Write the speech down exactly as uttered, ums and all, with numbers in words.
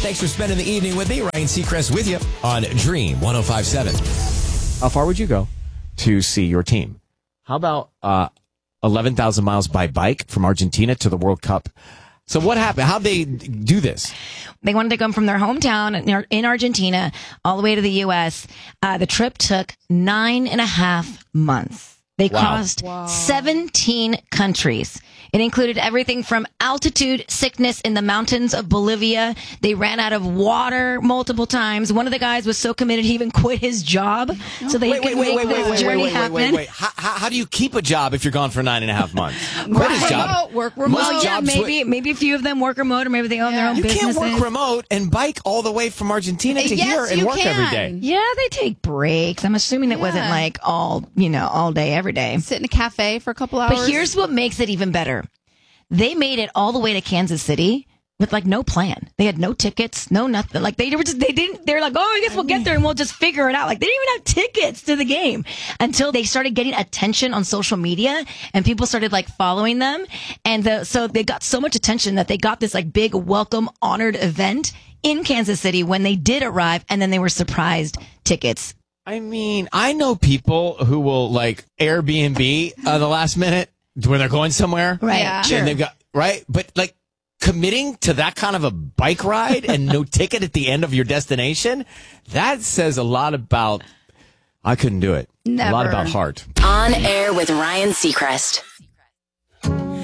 Thanks for spending the evening with me. Ryan Seacrest with you on Dream one oh five point seven. How far would you go to see your team? How about uh, eleven thousand miles by bike from Argentina to the World Cup? So what happened? How'd they do this? They wanted to come from their hometown in Ar- in Argentina all the way to the U S. Uh, the trip took nine and a half months. They Wow. crossed Wow. seventeen countries. It included everything from altitude sickness in the mountains of Bolivia. They ran out of water multiple times. One of the guys was so committed he even quit his job so they Wait, could wait, wait, make wait, this wait, wait, journey wait, wait, happen. wait, wait. How, how, how do you keep a job if you're gone for nine and a half months? Quit Work his job. remote, work remote. Most Well, yeah, jobs maybe would- maybe a few of them work remote or maybe they own their Yeah. own You businesses. can't work remote and bike all the way from Argentina to Yes, here and you work every can. day. Yeah, they take breaks. I'm assuming it wasn't Yeah. like all, you know, all day, every day. Sit in a cafe for a couple hours. But here's what makes it even better. They made it all the way to Kansas City with like no plan. They had no tickets, no nothing. Like they were just, they didn't, they're like, oh, I guess we'll get there and we'll just figure it out. Like they didn't even have tickets to the game until they started getting attention on social media and people started like following them. And the, so they got so much attention that they got this like big welcome honored event in Kansas City when they did arrive. And then they were surprised tickets. I mean, I know people who will like Airbnb uh, the last minute when they're going somewhere. Right. Yeah. Sure. And they've got, right? But like committing to that kind of a bike ride and no ticket at the end of your destination, that says a lot about, I couldn't do it. A lot Never. about heart. On air with Ryan Seacrest.